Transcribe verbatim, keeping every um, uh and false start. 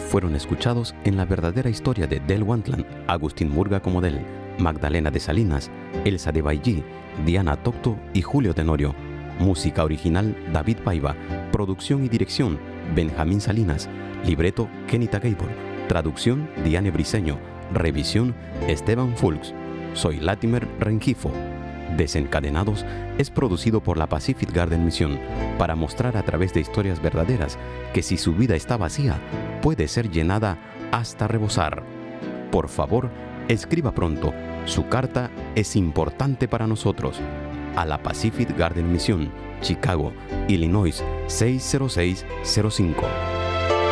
fueron escuchados en la verdadera historia de Del Wantland, Agustín Murga como Del, Magdalena de Salinas, Elsa de Bailly, Diana Tocto y Julio Tenorio. Música original David Paiva. Producción y dirección Benjamín Salinas. Libreto Kenita Gable. Traducción Diane Briceño. Revisión Esteban Fulks. Soy Latimer Rengifo. Desencadenados es producido por la Pacific Garden Mission para mostrar a través de historias verdaderas que si su vida está vacía, puede ser llenada hasta rebosar. Por favor, escriba pronto. Su carta es importante para nosotros. A la Pacific Garden Mission, Chicago, Illinois seis cero seis cero cinco.